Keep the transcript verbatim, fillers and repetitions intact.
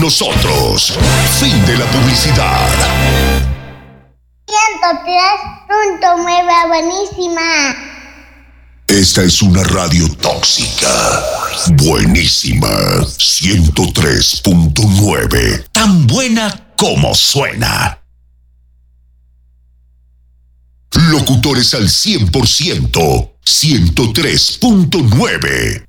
nosotros. Fin de la publicidad. ciento tres punto nueve, buenísima. Esta es una radio tóxica. Buenísima. ciento tres punto nueve. Tan buena como suena. Locutores al cien por ciento. ciento tres punto nueve.